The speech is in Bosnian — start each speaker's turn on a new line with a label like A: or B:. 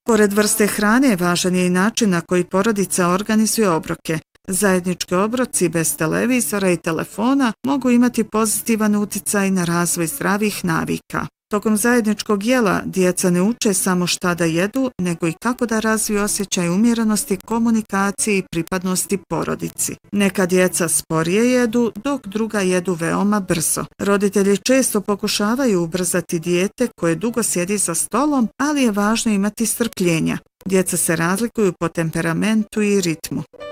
A: Pored vrste hrane, važan je i način na koji porodica organizuje obroke. Zajednički obroci bez televizora i telefona mogu imati pozitivan utjecaj na razvoj zdravih navika. Tokom zajedničkog jela djeca ne uče samo šta da jedu, nego i kako da razviju osjećaj umjerenosti, komunikacije i pripadnosti porodici. Neka djeca sporije jedu, dok druga jedu veoma brzo. Roditelji često pokušavaju ubrzati dijete koje dugo sjedi za stolom, ali je važno imati strpljenja. Djeca se razlikuju po temperamentu i ritmu.